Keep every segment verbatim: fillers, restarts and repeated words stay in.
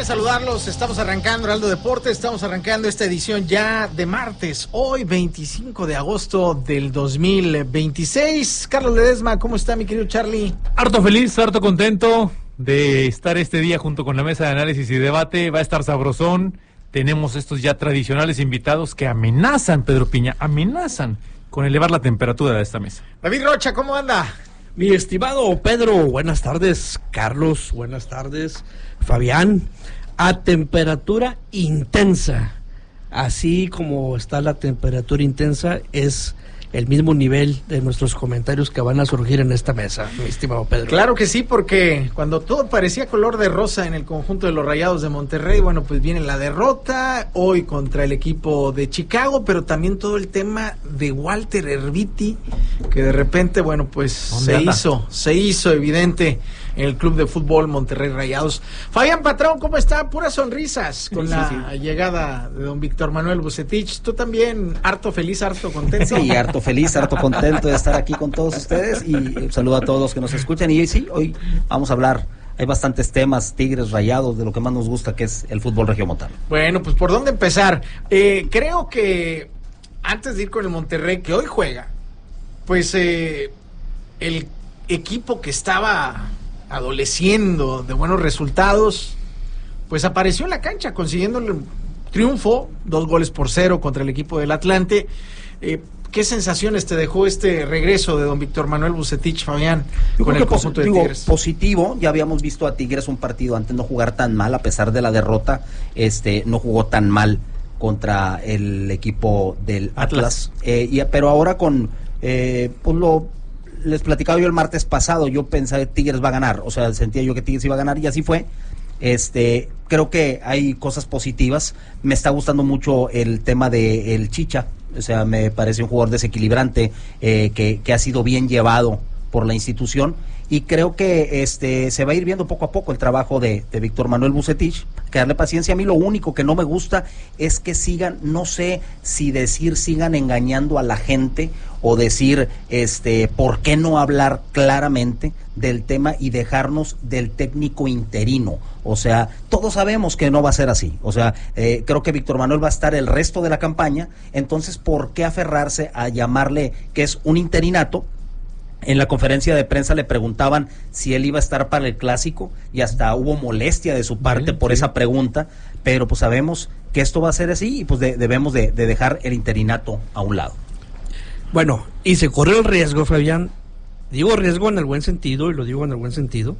placer saludarlos. Estamos arrancando Heraldo Deportes, estamos arrancando esta edición ya de martes, hoy veinticinco de agosto del dos mil veintiséis. Carlos Ledesma, ¿cómo está, mi querido Charlie? Harto feliz, harto contento de estar este día junto con la mesa de análisis y debate. Va a estar sabrosón. Tenemos estos ya tradicionales invitados que amenazan, Pedro Piña, amenazan con elevar la temperatura de esta mesa. David Rocha, ¿cómo anda? Mi estimado Pedro, buenas tardes. Carlos, buenas tardes. Fabián, a temperatura intensa, así como está la temperatura intensa, es el mismo nivel de nuestros comentarios que van a surgir en esta mesa, mi estimado Pedro. Claro que sí, porque cuando todo parecía color de rosa en el conjunto de los Rayados de Monterrey, bueno, pues viene la derrota hoy contra el equipo de Chicago, pero también todo el tema de Walter Erviti, que de repente, bueno, pues se anda? hizo, se hizo evidente en el Club de Fútbol Monterrey Rayados. Fabián Patrón, ¿cómo está? Puras sonrisas con sí, la sí, sí. llegada de don Víctor Manuel Vucetich. Tú también, harto feliz, harto contento. Sí, harto feliz, harto contento de estar aquí con todos ustedes y eh, saludo a todos los que nos escuchan. Y sí, hoy vamos a hablar, hay bastantes temas, Tigres, Rayados, de lo que más nos gusta, que es el fútbol regiomontano. Bueno, pues ¿por dónde empezar? Eh, creo que antes de ir con el Monterrey, que hoy juega, pues eh, el equipo que estaba adoleciendo de buenos resultados, pues apareció en la cancha consiguiendo el triunfo, dos goles por cero contra el equipo del Atlante. Eh, ¿Qué sensaciones te dejó este regreso de don Víctor Manuel Vucetich, Fabián, Yo con el conjunto de Tigres? Positivo, ya habíamos visto a Tigres un partido antes no jugar tan mal, a pesar de la derrota, este no jugó tan mal contra el equipo del Atlas, Atlas. Eh, y, pero ahora con, eh, pues lo les platicaba yo el martes pasado, yo pensaba que Tigres va a ganar, o sea, sentía yo que Tigres iba a ganar y así fue. Este, creo que hay cosas positivas. Me está gustando mucho el tema de el Chicha, o sea, me parece un jugador desequilibrante, eh, que, que ha sido bien llevado por la institución, y creo que este se va a ir viendo poco a poco el trabajo de, de Víctor Manuel Vucetich, que darle paciencia. A mí lo único que no me gusta es que sigan, no sé si decir sigan engañando a la gente o decir, este, ¿por qué no hablar claramente del tema y dejarnos del técnico interino? O sea, todos sabemos que no va a ser así. O sea, eh, creo que Víctor Manuel va a estar el resto de la campaña, entonces, ¿por qué aferrarse a llamarle que es un interinato? En la conferencia de prensa le preguntaban si él iba a estar para el clásico y hasta hubo molestia de su parte por esa pregunta, pero pues sabemos que esto va a ser así y pues de, debemos de, de dejar el interinato a un lado. Bueno, y se corre el riesgo, Fabián, digo riesgo en el buen sentido, y lo digo en el buen sentido,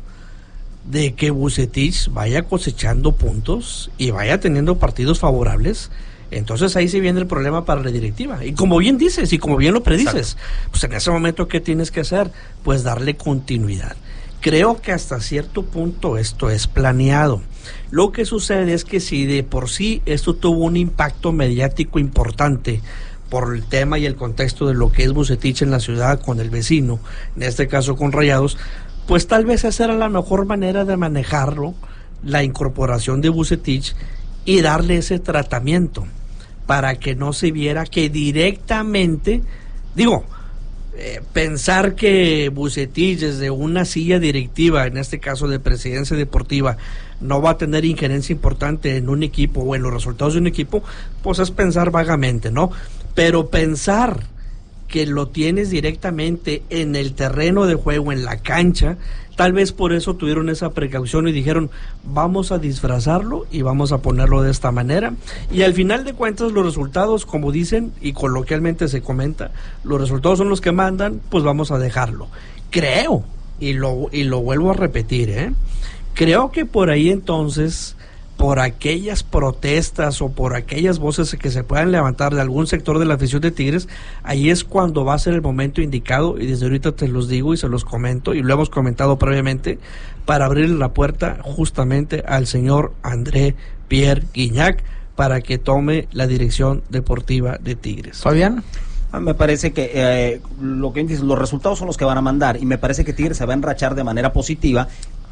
de que Vucetich vaya cosechando puntos y vaya teniendo partidos favorables. Entonces ahí sí viene el problema para la directiva. Y como bien dices, y como bien lo predices, Exacto. pues en ese momento, ¿qué tienes que hacer? Pues darle continuidad. Creo que hasta cierto punto esto es planeado. Lo que sucede es que si de por sí esto tuvo un impacto mediático importante por el tema y el contexto de lo que es Vucetich en la ciudad con el vecino, en este caso con Rayados, pues tal vez esa era la mejor manera de manejarlo, la incorporación de Vucetich, y darle ese tratamiento para que no se viera que directamente, digo, eh, pensar que Vucetich desde una silla directiva, en este caso de presidencia deportiva, no va a tener injerencia importante en un equipo o en los resultados de un equipo, pues es pensar vagamente, ¿no? Pero pensar que lo tienes directamente en el terreno de juego, en la cancha, tal vez por eso tuvieron esa precaución y dijeron, vamos a disfrazarlo y vamos a ponerlo de esta manera, y al final de cuentas los resultados, como dicen y coloquialmente se comenta, los resultados son los que mandan, pues vamos a dejarlo. Creo, y lo, y lo vuelvo a repetir, ¿eh? creo que por ahí entonces, por aquellas protestas o por aquellas voces que se puedan levantar de algún sector de la afición de Tigres, ahí es cuando va a ser el momento indicado, y desde ahorita te los digo y se los comento, y lo hemos comentado previamente, para abrir la puerta justamente al señor André Pierre Guignac para que tome la dirección deportiva de Tigres. Fabián. Me parece que eh, lo que dices, los resultados son los que van a mandar, y me parece que Tigres se va a enrachar de manera positiva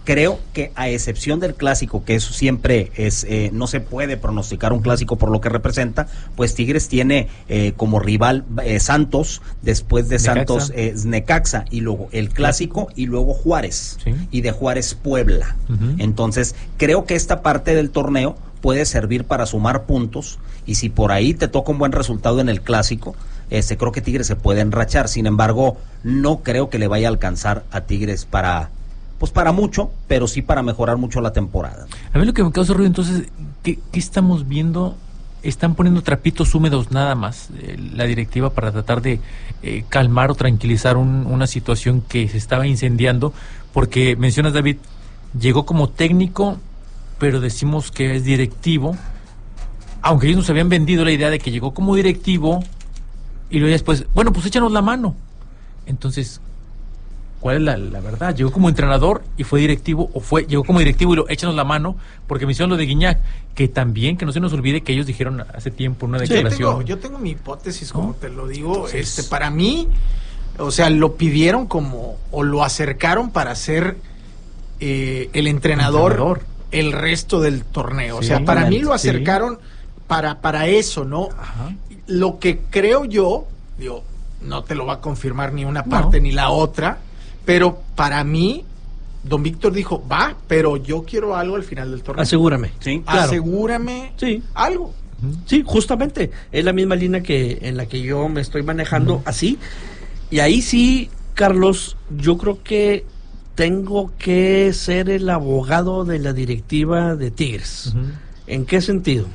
creo que a excepción del clásico, que eso siempre es, eh, no se puede pronosticar un clásico por lo que representa, pues Tigres tiene eh, como rival eh, Santos, después de Necaxa. Santos eh, Necaxa, y luego el clásico, y luego Juárez, Sí. y de Juárez Puebla. Ujú. Entonces, creo que esta parte del torneo puede servir para sumar puntos, y si por ahí te toca un buen resultado en el clásico, este, creo que Tigres se puede enrachar. Sin embargo, no creo que le vaya a alcanzar a Tigres para, pues para mucho, pero sí para mejorar mucho la temporada. A mí lo que me causa ruido entonces, ¿qué, qué estamos viendo? Están poniendo trapitos húmedos nada más, eh, la directiva, para tratar de eh, calmar o tranquilizar un- una situación que se estaba incendiando, porque mencionas, David, llegó como técnico, pero decimos que es directivo, aunque ellos nos habían vendido la idea de que llegó como directivo y luego después, bueno, pues échanos la mano. Entonces, ¿cuál es la, la verdad? ¿Llegó como entrenador y fue directivo, o fue llegó como directivo y lo échanos la mano? Porque me hicieron lo de Guiñac, que también, que no se nos olvide que ellos dijeron hace tiempo una Sí, declaración. tengo- yo tengo mi hipótesis, como ¿No? te lo digo. Entonces- este Para mí, o sea, lo pidieron como, o lo acercaron para ser eh, el entrenador, Entrenador. el resto del torneo. Sí, o sea, para mí lo sí. acercaron para, para eso, ¿no? Ajá. Lo que creo yo, digo, no te lo va a confirmar ni una parte No. ni la otra, pero para mí, don Víctor dijo, va, pero yo quiero algo al final del torneo. Asegúrame. Sí, claro. Asegúrame Sí. algo. Sí, justamente, es la misma línea que en la que yo me estoy manejando así. Y ahí sí, Carlos, yo creo que tengo que ser el abogado de la directiva de Tigres. Ujú. ¿En qué sentido?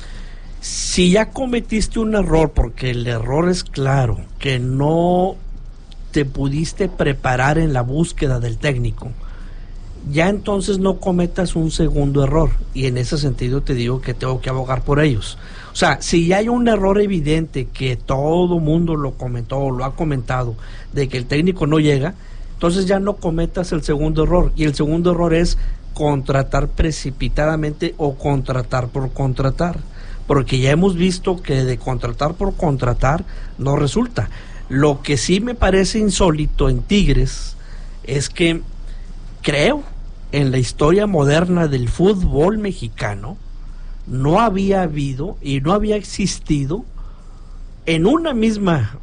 Si ya cometiste un error, porque el error es claro, que no te pudiste preparar en la búsqueda del técnico, ya entonces no cometas un segundo error. Y en ese sentido te digo que tengo que abogar por ellos. O sea, si ya hay un error evidente que todo mundo lo comentó, lo ha comentado, de que el técnico no llega, entonces ya no cometas el segundo error. Y el segundo error es contratar precipitadamente o contratar por contratar. Porque ya hemos visto que de contratar por contratar no resulta. Lo que sí me parece insólito en Tigres es que creo en la historia moderna del fútbol mexicano no había habido y no había existido en una misma,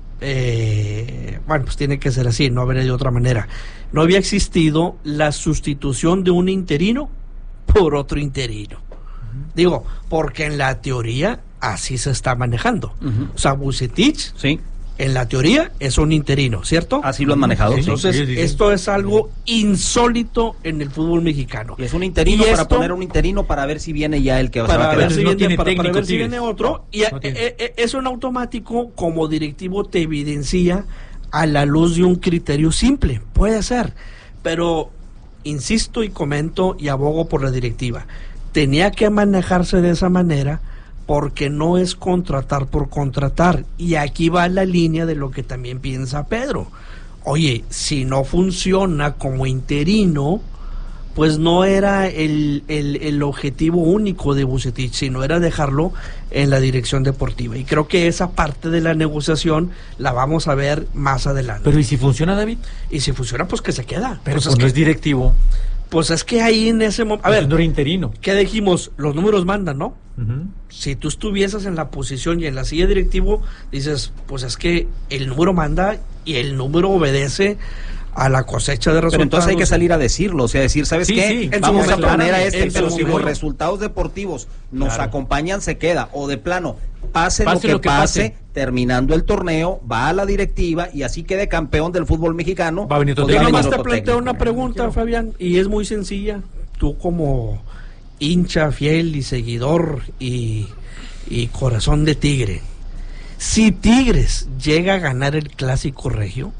eh, bueno, pues tiene que ser así, no habría de otra manera, no había existido la sustitución de un interino por otro interino. Digo, porque en la teoría así se está manejando. Ujú. O sea, Vucetich, Sí, en la teoría, es un interino, ¿cierto? así lo han manejado. Sí, sí. Entonces, sí, sí, sí. esto es algo insólito en el fútbol mexicano. Y es un interino Y para esto- poner un interino para ver si viene ya el que se va a para quedar. ver si No viene, tiene para, para técnico ver si Tigres. viene otro. y No, a- no tiene. eh, eh, eso en automático, como directivo, te evidencia a la luz de un criterio simple. Puede ser, pero insisto y comento y abogo por la directiva. Tenía que manejarse de esa manera porque no es contratar por contratar. Y aquí va la línea de lo que también piensa Pedro. Oye, si no funciona como interino, pues no era el, el, el objetivo único de Vucetich, sino era dejarlo en la dirección deportiva. Y creo que esa parte de la negociación la vamos a ver más adelante. Pero ¿y si funciona, David? y si funciona, pues que se queda. Pero pues, pues es no que, es directivo. pues es que ahí en ese momento... A ver, no era interino. ¿qué dijimos? Los números mandan, ¿no? Ujú. Si tú estuvieses en la posición y en la silla directivo, dices, pues es que el número manda y el número obedece a la cosecha de resultados. Pero entonces hay que salir a decirlo, o sea, decir, ¿sabes Sí, qué? sí. En su Vamos a momento, poner a en este, su pero si los momento. resultados deportivos nos Claro. acompañan, se queda. O de plano, pase, Pase lo, lo que, que pase, pase. terminando el torneo, va a la directiva y así quede campeón del fútbol mexicano. Va a venir otro pues Yo va a nomás venir te otro planteo técnico. una pregunta, Fabián, y es muy sencilla. Tú como hincha fiel y seguidor y, y corazón de Tigre, si Tigres llega a ganar el Clásico Regio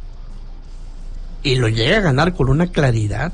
y lo llega a ganar con una claridad,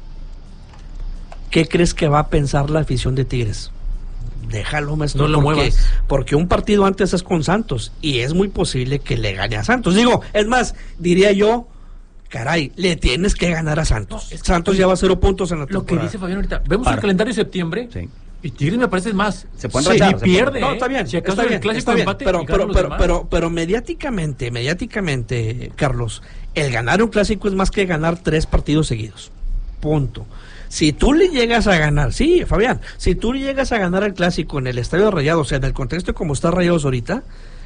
¿qué crees que va a pensar la afición de Tigres? Déjalo, maestro, No lo porque, muevas. porque un partido antes es con Santos y es muy posible que le gane a Santos. Digo, es más, diría yo, caray, le tienes que ganar a Santos. No, es que- Santos lleva cero puntos en la Lo que temporada. dice Fabián ahorita. Vemos Para. el calendario de septiembre. Sí. Y Tigres me parece más. Se pueden Sí, rachar, ni se pierde. pueden- No, ¿eh? está bien, Si acaso está en bien, el clásico está bien, empate pero, y pero, ganan los pero, demás. pero, pero mediáticamente, mediáticamente, Carlos, el ganar un clásico es más que ganar tres partidos seguidos. Punto. Si tú le llegas a ganar, sí, Fabián, si tú le llegas a ganar el clásico en el Estadio de Rayados, o sea, en el contexto como está Rayados ahorita,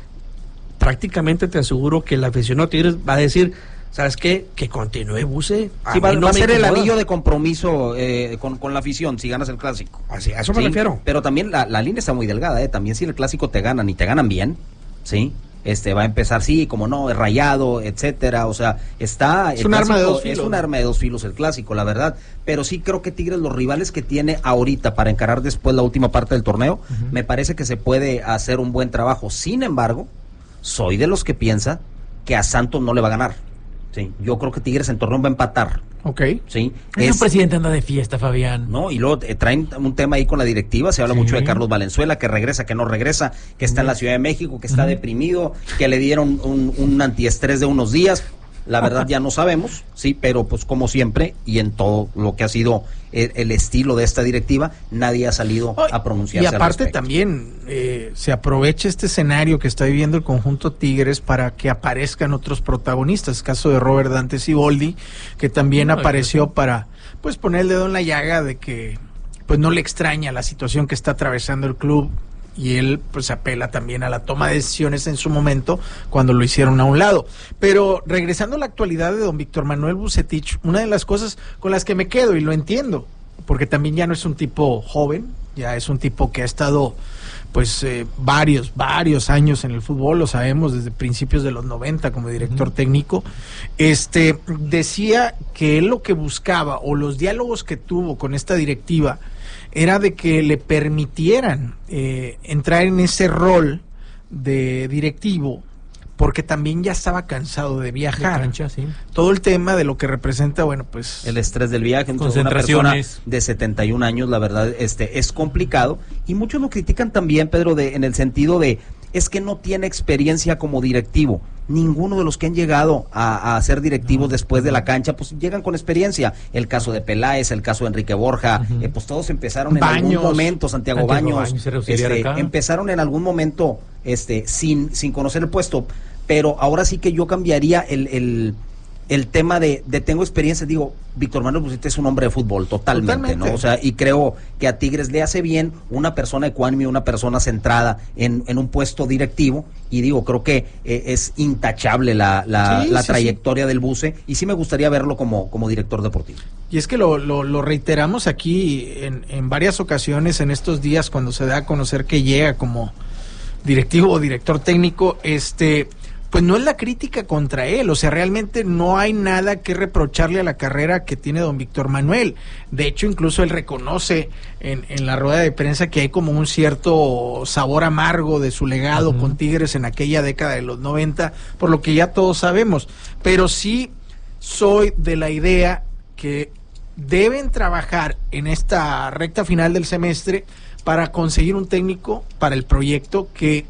prácticamente te aseguro que el aficionado Tigres va a decir, ¿sabes qué? Que continúe Buse. Sí, va, no va a ser el anillo de compromiso eh, con, con la afición si ganas el clásico. Así, a eso me ¿sí? refiero. Pero también la, la línea está muy delgada, ¿eh? También si el clásico te ganan y te ganan bien, ¿sí? Este va a empezar, sí, como no, es rayado, etcétera, o sea, está... Es un arma de dos filos. Es un arma de dos filos el clásico, la verdad, pero sí creo que Tigres, los rivales que tiene ahorita para encarar después la última parte del torneo, uh-huh. me parece que se puede hacer un buen trabajo. Sin embargo, soy de los que piensa que a Santos no le va a ganar. Sí, yo creo que Tigres en torneo va a empatar. Ok. Sí. Es un presidente anda de fiesta, Fabián. No, y luego eh, traen un tema ahí con la directiva, se habla sí. mucho de Carlos Valenzuela, que regresa, que no regresa, que está uh-huh. en la Ciudad de México, que está uh-huh. deprimido, que le dieron un, un antiestrés de unos días. La verdad ya no sabemos, sí, pero pues como siempre y en todo lo que ha sido el, el estilo de esta directiva, nadie ha salido oh, a pronunciarse. Y aparte también eh, se aprovecha este escenario que está viviendo el conjunto Tigres para que aparezcan otros protagonistas. El caso de Robert Dante Siboldi, que también no, apareció para pues poner el dedo en la llaga de que pues no le extraña la situación que está atravesando el club. Y él pues apela también a la toma de decisiones en su momento cuando lo hicieron a un lado. Pero regresando a la actualidad de don Víctor Manuel Vucetich, una de las cosas con las que me quedo, y lo entiendo, porque también ya no es un tipo joven, ya es un tipo que ha estado pues eh, varios, varios años en el fútbol, lo sabemos, desde principios de los noventa como director uh-huh. técnico, este decía que él lo que buscaba, o los diálogos que tuvo con esta directiva, era de que le permitieran eh, entrar en ese rol de directivo, porque también ya estaba cansado de viajar. De cancha, sí. Todo el tema de lo que representa, bueno, pues... el estrés del viaje, entonces una persona de setenta y un años, la verdad, este es complicado, y muchos lo critican también, Pedro, de, en el sentido de, es que no tiene experiencia como directivo. Ninguno de los que han llegado a, a ser directivos no, después no. de la cancha, pues llegan con experiencia. El caso de Peláez, el caso de Enrique Borja, uh-huh. eh, pues todos empezaron Baños, en algún momento, Santiago, Santiago Baños, Baños este, empezaron en algún momento este, sin, sin conocer el puesto, pero ahora sí que yo cambiaría el... el el tema de, de tengo experiencia, digo, Víctor Manuel Vucetich es un hombre de fútbol, totalmente, totalmente, ¿no? O sea, y creo que a Tigres le hace bien una persona ecuánime, una persona centrada en, en un puesto directivo, y digo, creo que eh, es intachable la, la, sí, la sí, trayectoria sí. del Buce, y sí me gustaría verlo como, como director deportivo. Y es que lo, lo, lo reiteramos aquí en, en varias ocasiones en estos días, cuando se da a conocer que llega como directivo o director técnico, este... pues no es la crítica contra él, o sea, realmente no hay nada que reprocharle a la carrera que tiene don Víctor Manuel. De hecho, incluso él reconoce en, en la rueda de prensa que hay como un cierto sabor amargo de su legado uh-huh. con Tigres en aquella década de los noventa, por lo que ya todos sabemos. Pero sí soy de la idea que deben trabajar en esta recta final del semestre para conseguir un técnico para el proyecto que,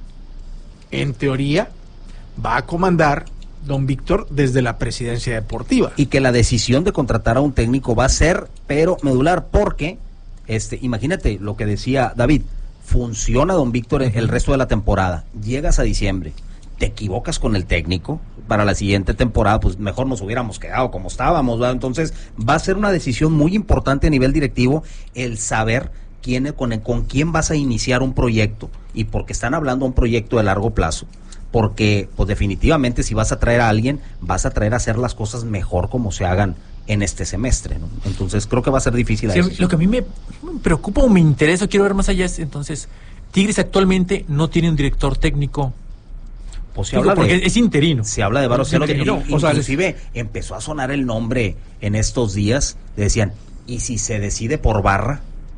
en teoría, va a comandar don Víctor desde la presidencia deportiva. Y que la decisión de contratar a un técnico va a ser, pero medular, porque, este, imagínate lo que decía David, funciona don Víctor el resto de la temporada, llegas a diciembre, te equivocas con el técnico, para la siguiente temporada, pues mejor nos hubiéramos quedado como estábamos, ¿verdad? Entonces, va a ser una decisión muy importante a nivel directivo, el saber quién, con, con quién vas a iniciar un proyecto, y porque están hablando de un proyecto de largo plazo, porque pues definitivamente si vas a traer a alguien, vas a traer a hacer las cosas mejor como se hagan en este semestre, ¿no? Entonces creo que va a ser difícil. Sí, lo que a mí me, me preocupa o me interesa, quiero ver más allá, es entonces, Tigres actualmente no tiene un director técnico. Pues se Digo, habla porque de, es interino. Se habla de varios, interino. O sea, inclusive empezó a sonar el nombre en estos días, decían, ¿y si se decide por Barra?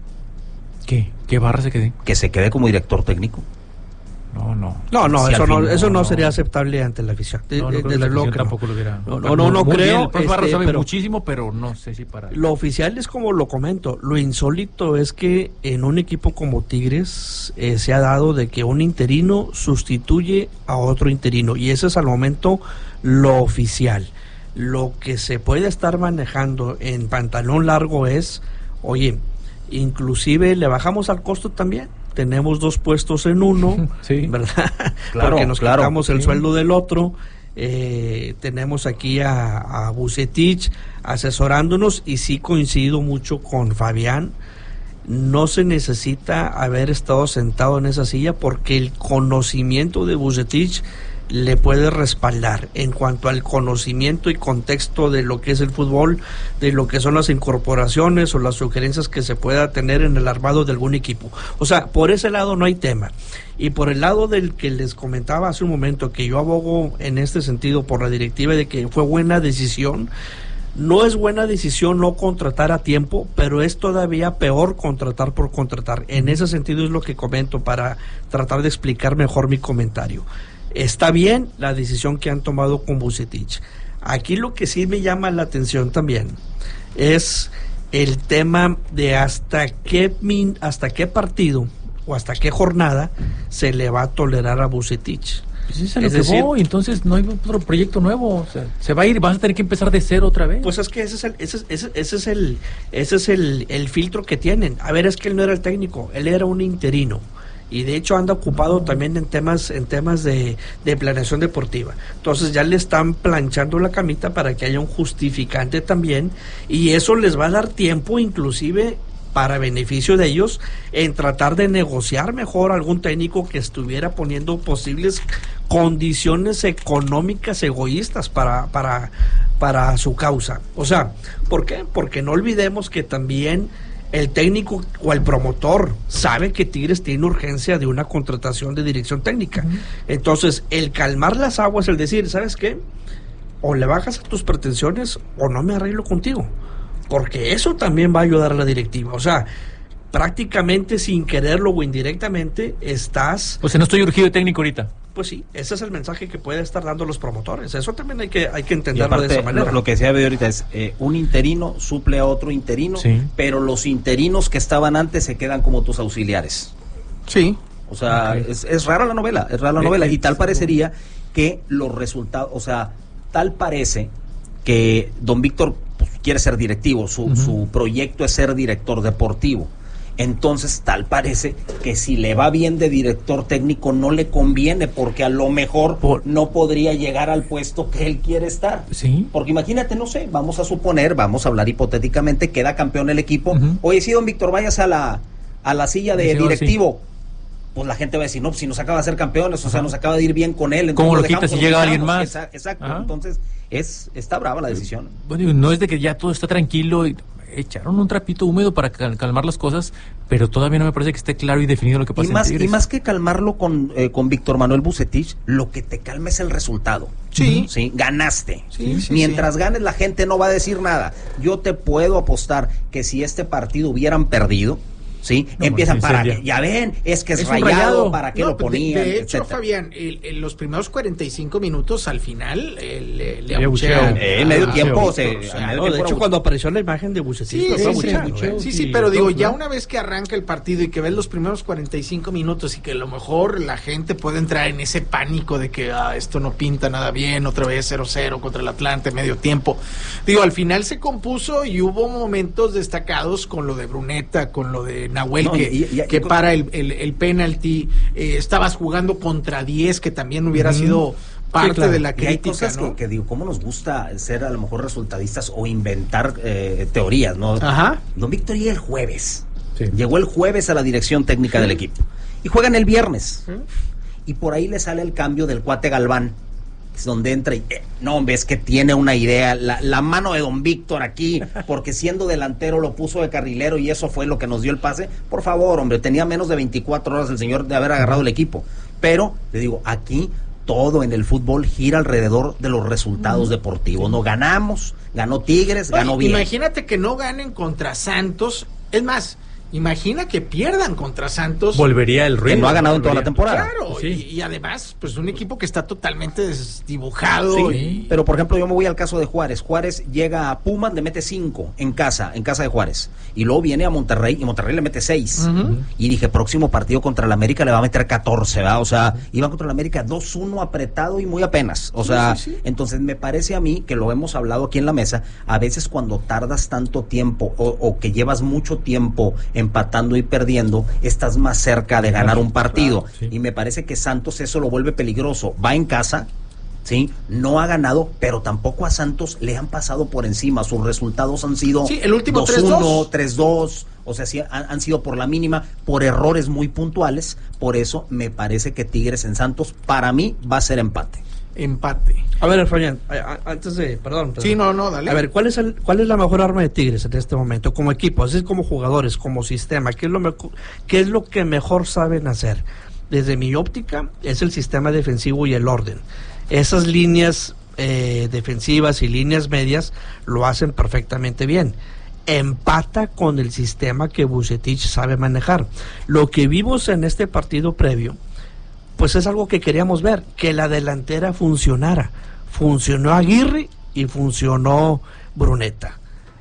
¿Qué? ¿Qué Barra se quede? Que se quede como director técnico. No, no. No, no, si eso no, fin, eso no, no sería aceptable ante la afición. No, no, de, creo de, que la afición tampoco lo hubiera. No, no, no, no muy creo. Bien. El profe Barra este, sabe pero muchísimo, pero no sé si para. Lo oficial es como lo comento. Lo insólito es que en un equipo como Tigres eh, se ha dado de que un interino sustituye a otro interino, y eso es al momento lo oficial. Lo que se puede estar manejando en pantalón largo es, oye, inclusive le bajamos al costo también. Tenemos dos puestos en uno, sí. ¿verdad? Claro, porque nos claro, quitamos el sí. sueldo del otro, Eh, tenemos aquí a, a Vucetich asesorándonos, y sí coincido mucho con Fabián. No se necesita haber estado sentado en esa silla, porque el conocimiento de Vucetich le puede respaldar en cuanto al conocimiento y contexto de lo que es el fútbol, de lo que son las incorporaciones o las sugerencias que se pueda tener en el armado de algún equipo. O sea, por ese lado no hay tema. Y por el lado del que les comentaba hace un momento, que yo abogo en este sentido por la directiva de que fue buena decisión. No es buena decisión no contratar a tiempo, pero es todavía peor contratar por contratar. En ese sentido es lo que comento para tratar de explicar mejor mi comentario. Está bien la decisión que han tomado con Vucetich. Aquí lo que sí me llama la atención también es el tema de hasta qué min, hasta qué partido o hasta qué jornada se le va a tolerar a Vucetich. Pues es a lo es que decir, voy, entonces no hay otro proyecto nuevo, o sea, se va a ir, vas a tener que empezar de cero otra vez. Pues es que ese es el, ese, ese, ese es el, ese es el, el filtro que tienen. A ver, es que él no era el técnico, él era un interino. Y de hecho anda ocupado también en temas en temas de, de planeación deportiva. Entonces ya le están planchando la camita para que haya un justificante también, y eso les va a dar tiempo inclusive para beneficio de ellos en tratar de negociar mejor algún técnico que estuviera poniendo posibles condiciones económicas egoístas para, para, para su causa. O sea, ¿por qué? Porque no olvidemos que también el técnico o el promotor sabe que Tigres tiene urgencia de una contratación de dirección técnica. Uh-huh. Entonces, el calmar las aguas, el decir, ¿sabes qué? O le bajas a tus pretensiones o no me arreglo contigo. Porque eso también va a ayudar a la directiva. O sea, prácticamente sin quererlo o indirectamente estás... O sea, no estoy urgido de técnico ahorita. Pues sí, ese es el mensaje que puede estar dando los promotores. Eso también hay que hay que entenderlo aparte, de esa manera. Lo, lo que decía ahorita es, eh, un interino suple a otro interino, sí, pero los interinos que estaban antes se quedan como tus auxiliares. Sí. O sea, okay. es, es rara la novela, es rara la novela. Y tal parecería que los resultados, o sea, tal parece que don Víctor pues, quiere ser directivo, su, uh-huh. su proyecto es ser director deportivo. Entonces tal parece que si le va bien de director técnico no le conviene, porque a lo mejor Por... no podría llegar al puesto que él quiere estar. Sí. Porque imagínate, no sé, vamos a suponer, vamos a hablar hipotéticamente, queda campeón el equipo. Uh-huh. Oye, sí, don Víctor, vayas a la a la silla de sí, directivo. Sí. Pues la gente va a decir, no, pues si nos acaba de ser campeones, o Ajá. sea, nos acaba de ir bien con él. ¿Cómo lo quitas si llega alguien más? Exacto, Ajá. entonces es está brava la decisión. Bueno, no es de que ya todo está tranquilo y echaron un trapito húmedo para cal- calmar las cosas, pero todavía no me parece que esté claro y definido lo que pasa y más, en Tigres. Y más que calmarlo con, eh, con Víctor Manuel Vucetich, lo que te calma es el resultado. Sí. Sí, ganaste. Sí, sí, Mientras sí. ganes, la gente no va a decir nada. Yo te puedo apostar que si este partido hubieran perdido, ¿sí? No, empiezan para que, ya ven, es que es, es rayado, rayado, ¿para qué no, lo ponían? De, de hecho, etcétera. Fabián, el, en los primeros cuarenta y cinco minutos al final el, le, le abuchean. Eh, en medio tiempo, se, o sea, medio no, tiempo de hecho, cuando apareció la imagen de Vucetich, sí, lo sí, abuchean, sí, ¿eh? sí, sí, pero digo, ya una vez que arranca el partido y que ves los primeros cuarenta y cinco minutos y que a lo mejor la gente puede entrar en ese pánico de que ah, esto no pinta nada bien, otra vez cero cero contra el Atlante, medio tiempo. Digo, al final se compuso y hubo momentos destacados con lo de Bruneta, con lo de Nahuel, no, que... Y, y, que para el, el, el penalti, eh, estabas jugando contra diez, que también hubiera uh-huh. sido parte sí, claro. de la crítica. Y hay cosas ¿no? que, que digo, ¿cómo nos gusta ser a lo mejor resultadistas o inventar eh, teorías, ¿no? Ajá. Don Víctor llega el jueves, sí. llegó el jueves a la dirección técnica sí. del equipo, y juegan el viernes, ¿Sí? y por ahí le sale el cambio del cuate Galván, donde entra y eh, no, ves que tiene una idea, la, la mano de don Víctor aquí, porque siendo delantero lo puso de carrilero y eso fue lo que nos dio el pase. Por favor, hombre, tenía menos de veinticuatro horas el señor de haber agarrado el equipo, pero le digo, aquí todo en el fútbol gira alrededor de los resultados mm. deportivos, no ganamos, ganó Tigres, Oye, ganó bien. Imagínate que no ganen contra Santos, es más, imagina que pierdan contra Santos. Volvería el ruido. Que no ha ganado en toda la temporada. Claro, sí. y, y además, pues un equipo que está totalmente desdibujado. Sí, y... pero por ejemplo, yo me voy al caso de Juárez. Juárez llega a Pumas, le mete cinco en casa, en casa de Juárez. Y luego viene a Monterrey y Monterrey le mete seis. Uh-huh. Y dije, próximo partido contra el América le va a meter catorce, ¿verdad? O sea, uh-huh. iban contra el América dos uno apretado y muy apenas. O sí, sea, sí, sí. entonces me parece a mí, que lo hemos hablado aquí en la mesa, a veces cuando tardas tanto tiempo o, o que llevas mucho tiempo empatando y perdiendo, estás más cerca de ganar un partido. Claro, sí. Y me parece que Santos eso lo vuelve peligroso. Va en casa, Sí, no ha ganado, pero tampoco a Santos le han pasado por encima. Sus resultados han sido sí, el último dos uno, tres dos, o sea, sí, han, han sido por la mínima, por errores muy puntuales. Por eso me parece que Tigres en Santos, para mí, va a ser empate. Empate. A ver, Fabián, antes de, perdón, perdón. Sí, no, no, dale. A ver, ¿cuál es el, cuál es la mejor arma de Tigres en este momento, como equipo, así como jugadores, como sistema? ¿Qué es lo me- qué es lo que mejor saben hacer? Desde mi óptica, es el sistema defensivo y el orden. Esas líneas eh, defensivas y líneas medias lo hacen perfectamente bien. Empata con el sistema que Vucetich sabe manejar. Lo que vimos en este partido previo, pues es algo que queríamos ver, que la delantera funcionara. Funcionó Aguirre y funcionó Bruneta.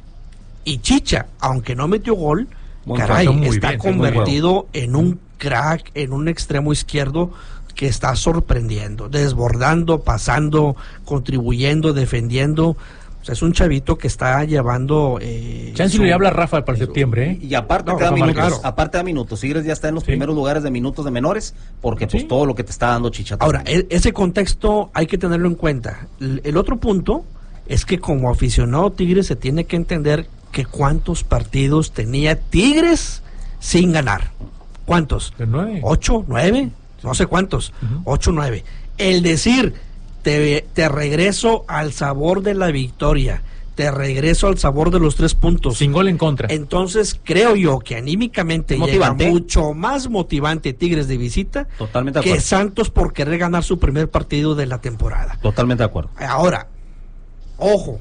Y Chicha, aunque no metió gol, Buen caray, juego, muy está bien, muy convertido en un crack, en un extremo izquierdo que está sorprendiendo, desbordando, pasando, contribuyendo, defendiendo. O sea, es un chavito que está llevando... Eh, Chance su- le habla Rafa para septiembre, ¿eh? Y, y aparte No, te da Rafa minutos, Marcaro. aparte da minutos. Tigres ya está en los Sí. primeros lugares de minutos de menores, porque pues Sí. todo lo que te está dando Chicha. Ahora, también. e- ese contexto hay que tenerlo en cuenta. El, el otro punto es que como aficionado Tigres se tiene que entender que cuántos partidos tenía Tigres sin ganar. ¿Cuántos? De nueve. ¿Ocho? ¿Nueve? No sé cuántos. Ujú. Ocho, nueve. El decir, te, te regreso al sabor de la victoria, te regreso al sabor de los tres puntos. Sin gol en contra. Entonces creo yo que anímicamente Motivante. llega mucho más motivante Tigres de visita Totalmente de que acuerdo. Santos por querer ganar su primer partido de la temporada. Totalmente de acuerdo. Ahora, ojo,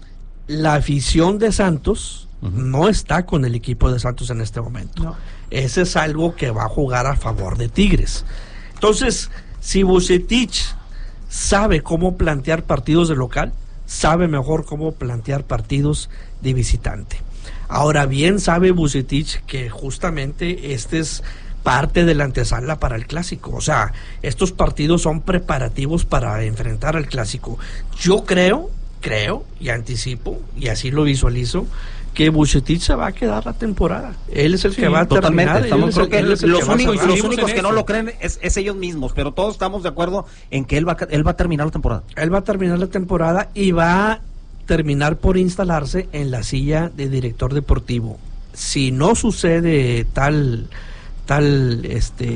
la afición de Santos Ujú. no está con el equipo de Santos en este momento. No. Ese es algo que va a jugar a favor de Tigres. Entonces, si Vucetich sabe cómo plantear partidos de local, sabe mejor cómo plantear partidos de visitante. Ahora bien sabe Vucetich que justamente este es parte de la antesala para el clásico. O sea, estos partidos son preparativos para enfrentar al clásico. Yo creo, creo y anticipo, y así lo visualizo, que Vucetich se va a quedar la temporada. Él es el Sí, que va a Totalmente. terminar. él Estamos, es creo el- que él es el los que va a únicos, cerrar. los Seguimos únicos en que no eso. lo creen es, es ellos mismos, pero todos estamos de acuerdo en que él va, a- él va a terminar la temporada. Él va a terminar la temporada y va a terminar por instalarse en la silla de director deportivo. Si no sucede tal tal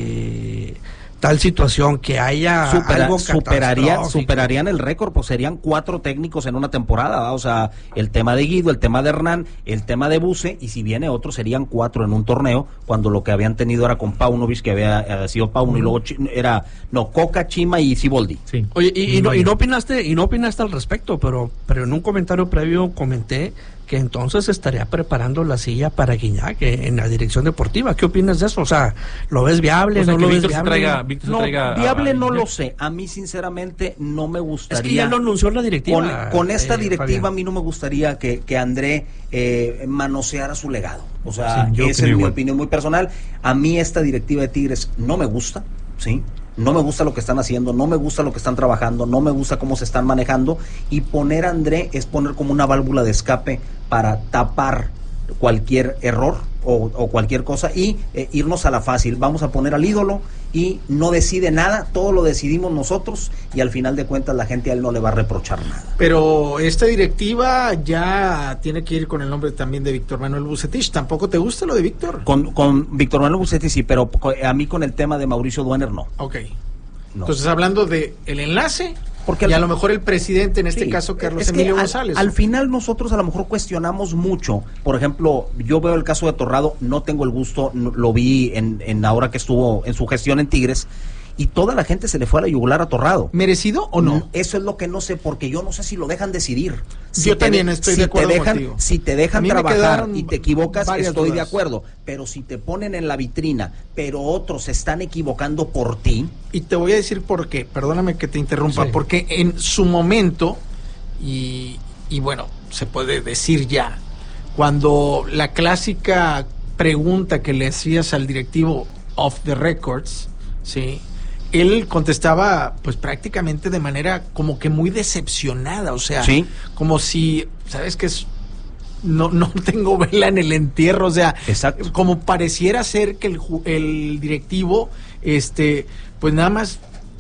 este tal situación que haya Supera- algo superaría, catastrófico. superarían el récord, pues serían cuatro técnicos en una temporada, ¿va? O sea, el tema de Guido, el tema de Hernán, el tema de Buse, y si viene otro serían cuatro en un torneo, cuando lo que habían tenido era con Paunovic, que había eh, sido Pauno, y luego Chi- era, no, Coca, Chima y Siboldi. Sí. Oye, y, y no, hay- y no opinaste y no opinaste al respecto, pero pero en un comentario previo comenté que entonces estaría preparando la silla para Guiñac eh, en la dirección deportiva. ¿Qué opinas de eso? O sea, ¿lo ves viable? O sea, ¿No que lo ves Víctor se viable? traiga- Víctor se No, traiga a- viable a- no lo sé. A mí, sinceramente, no me gustaría. Es que ya lo anunció la directiva. Con, con esta eh, directiva, Fabián. a mí no me gustaría que, que André eh, manoseara su legado. O sea, Sí, yo esa es opino mi igual. opinión muy personal. A mí esta directiva de Tigres no me gusta, ¿sí? No me gusta lo que están haciendo, no me gusta lo que están trabajando, no me gusta cómo se están manejando. Y poner a André es poner como una válvula de escape para tapar cualquier error o, o cualquier cosa y eh, irnos a la fácil. Vamos a poner al ídolo y no decide nada, todo lo decidimos nosotros y al final de cuentas la gente a él no le va a reprochar nada. Pero esta directiva ya tiene que ir con el nombre también de Víctor Manuel Vucetich. ¿Tampoco te gusta lo de Víctor? Con, con Víctor Manuel Bucetti sí, pero co- a mí con el tema de Mauricio Duener no. Ok. no. Entonces, hablando de el enlace, Porque y al- a lo mejor el presidente, en este Sí, caso Carlos es que Emilio al- González. Al final nosotros a lo mejor cuestionamos mucho. Por ejemplo, yo veo el caso de Torrado, no tengo el gusto, no- lo vi en, en ahora que estuvo en su gestión en Tigres, y toda la gente se le fue a la yugular a Torrado. ¿Merecido o no? Eso es lo que no sé, porque yo no sé si lo dejan decidir. Si Yo te también de- estoy si de acuerdo te dejan, contigo. Si te A dejan mí me trabajar quedaron y te equivocas, varias estoy de dudas. acuerdo. Pero si te ponen en la vitrina, pero otros se están equivocando por ti, Y te voy a decir por qué, perdóname que te interrumpa, Sí. porque en su momento, y, y bueno, se puede decir ya, cuando la clásica pregunta que le hacías al directivo off the records, ¿sí? Él contestaba pues prácticamente de manera como que muy decepcionada, o sea, Sí. como si, ¿sabes qué es? No, no tengo vela en el entierro, o sea, Exacto. como pareciera ser que el, ju- el directivo, este, pues nada más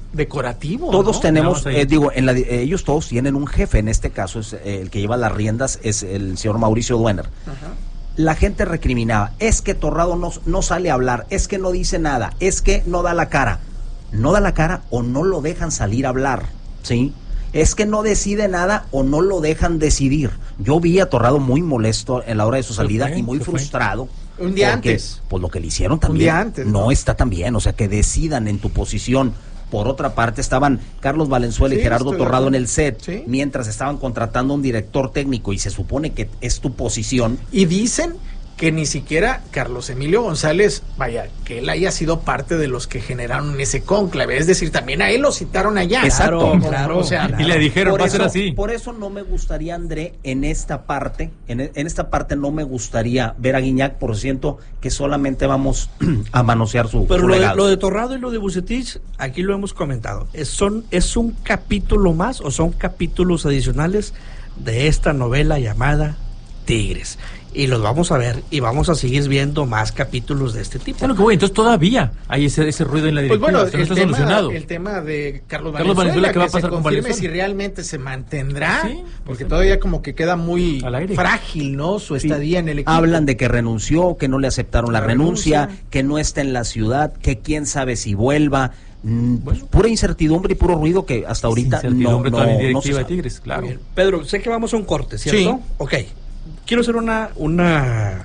decorativo. Todos ¿no? tenemos, Vamos a ir. eh, digo, en la, eh, ellos todos tienen un jefe, en este caso es eh, el que lleva las riendas, es el señor Mauricio Duener. Ajá. La gente recriminaba, es que Torrado no, no sale a hablar, es que no dice nada, es que no da la cara. No da la cara o no lo dejan salir a hablar, ¿sí? Es que no decide nada o no lo dejan decidir. Yo vi a Torrado muy molesto en la hora de su Se salida fue, y muy se fue. frustrado. Un día porque, antes. Pues lo que le hicieron también día antes, no, ¿no? está tan bien, o sea, que decidan en tu posición. Por otra parte, estaban Carlos Valenzuela Sí, y Gerardo estoy de Torrado en acuerdo. el set, Sí. mientras estaban contratando a un director técnico y se supone que es tu posición. Y dicen que ni siquiera Carlos Emilio González, vaya, que él haya sido parte de los que generaron ese cónclave. Es decir, también a él lo citaron allá. Exacto. Claro, Claro. O sea, Y le dijeron, por va a ser eso, así. Por eso no me gustaría, André, en esta parte, en, en esta parte no me gustaría ver a Guiñac, por ciento que solamente vamos a manosear su, Pero su lo de, legado. lo de Torrado y lo de Vucetich, aquí lo hemos comentado. Es, son, ¿Es un capítulo más o son capítulos adicionales de esta novela llamada Tigres? Y los vamos a ver y vamos a seguir viendo más capítulos de este tipo. Bueno, que voy, entonces todavía hay ese, ese ruido en la Pues directiva, bueno, o sea, no el está tema, solucionado. el tema de Carlos, Carlos Valenzuela, Valenzuela, ¿qué va a que pasar se con confirme Valenzuela? si realmente se mantendrá, Sí, porque pues, todavía como que queda muy al aire. frágil, ¿no? Su Sí. estadía en el equipo. Hablan de que renunció, que no le aceptaron la, La renuncia, renuncia. que no está en la ciudad, que quién sabe si vuelva. Mm, Bueno. pura incertidumbre y puro ruido que hasta ahorita no, Incertidumbre no, todavía en no se directiva de sabe. Tigres, claro. Bien. Pedro, sé que vamos a un corte, ¿cierto? Sí. Ok. Quiero hacer una, una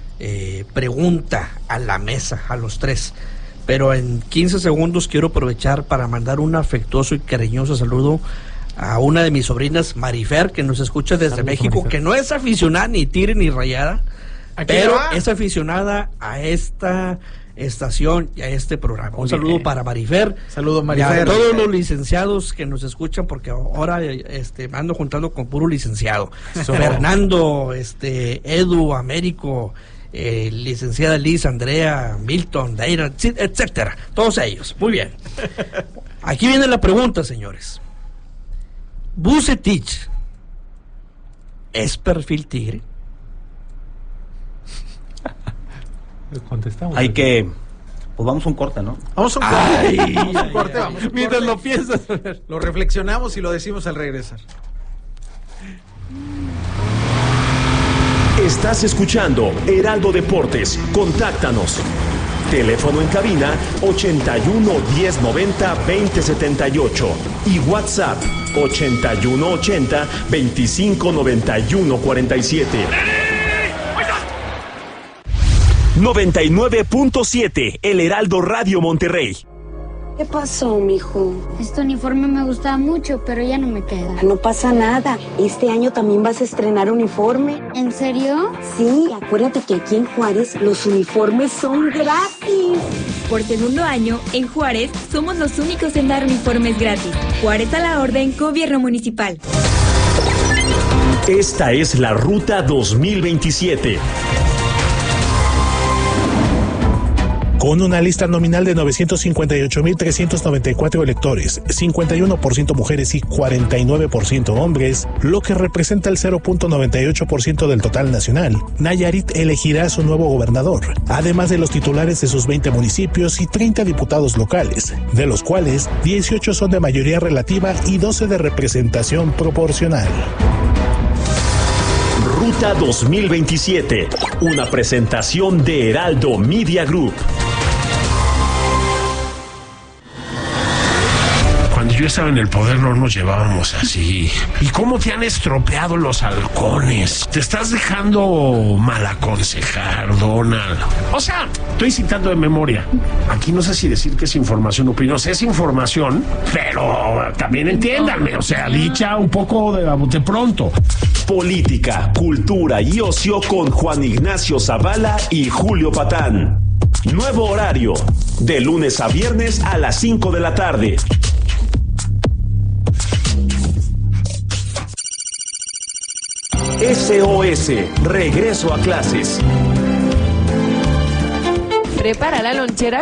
eh, pregunta a la mesa, a los tres. Pero en quince segundos quiero aprovechar para mandar un afectuoso y cariñoso saludo a una de mis sobrinas, Marifer, que nos escucha desde Saludos, México, Marifer. que no es aficionada ni tigre ni rayada, ¿A qué pero va? es aficionada a esta estación y a este programa. Un Muy saludo bien. para Marifer. Saludo, Y Marifer. a todos los licenciados que nos escuchan, porque ahora este, me ando juntando con puro licenciado. Eso. Fernando, este, Edu, Américo, eh, licenciada Liz, Andrea, Milton, Daira, sí, etcétera. Todos ellos. Muy bien. Aquí viene la pregunta, señores. Vucetich, ¿es perfil tigre? Contestamos. Hay que, pues vamos a un corte, ¿no? Vamos a un corte. Ay, vamos a un ay, corte, ay. vamos a un Mientras corte. lo piensas. Lo reflexionamos y lo decimos al regresar. Estás escuchando Heraldo Deportes. Contáctanos. Teléfono en cabina ochenta y uno, diez noventa, veinte setenta y ocho y WhatsApp ochenta y uno ochenta, veinticinco noventa y uno cuarenta y siete. noventa y nueve punto siete El Heraldo Radio Monterrey. ¿Qué pasó, mijo? Este uniforme me gustaba mucho, pero ya no me queda. No pasa nada. Este año también vas a estrenar uniforme. ¿En serio? Sí, acuérdate que aquí en Juárez los uniformes son gratis. Por segundo año, en Juárez, somos los únicos en dar uniformes gratis. Juárez a la orden, Gobierno Municipal. Esta es la Ruta dos mil veintisiete. Con una lista nominal de novecientos cincuenta y ocho mil trescientos noventa y cuatro electores, cincuenta y uno por ciento mujeres y cuarenta y nueve por ciento hombres, lo que representa el cero punto noventa y ocho por ciento del total nacional, Nayarit elegirá a su nuevo gobernador, además de los titulares de sus veinte municipios y treinta diputados locales, de los cuales dieciocho son de mayoría relativa y doce de representación proporcional. Ruta dos mil veintisiete, una presentación de Heraldo Media Group. Cuando yo estaba en el poder no nos llevábamos así. ¿Y cómo te han estropeado los halcones? Te estás dejando mal aconsejar, Donald. O sea, estoy citando de memoria. Aquí no sé si decir que es información o opinión. Es información, pero también entiéndanme. O sea, dicha un poco de, de pronto. Política, cultura y ocio con Juan Ignacio Zavala y Julio Patán. Nuevo horario, de lunes a viernes a las cinco de la tarde. S O S, regreso a clases. Prepara la lonchera